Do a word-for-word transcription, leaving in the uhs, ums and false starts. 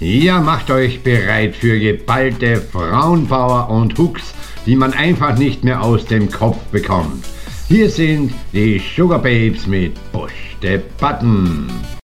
Ja, macht euch bereit für geballte Frauenpower und Hooks, die man einfach nicht mehr aus dem Kopf bekommt. Hier sind die Sugar Babes mit Push the Button.